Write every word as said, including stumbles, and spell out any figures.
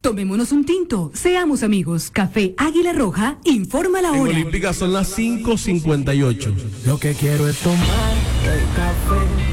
Tomémonos un tinto, seamos amigos. Café Águila Roja, informa la En hora. Olímpica son las cinco cincuenta y ocho. Lo que quiero es tomar el café